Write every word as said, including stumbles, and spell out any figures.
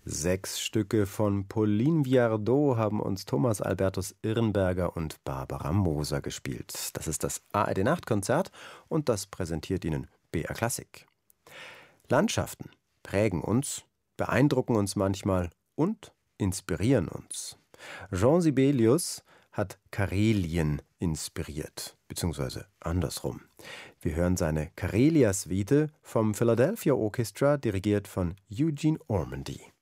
Sechs Stücke von Pauline Viardot haben uns Thomas Albertus Irnberger und Barbara Moser gespielt. Das ist das A R D-Nachtkonzert und das präsentiert Ihnen B R Klassik. Landschaften prägen uns, beeindrucken uns manchmal und inspirieren uns. Jean Sibelius hat Karelien inspiriert, beziehungsweise andersrum. Wir hören seine Karelia-Suite vom Philadelphia Orchestra, dirigiert von Eugene Ormandy.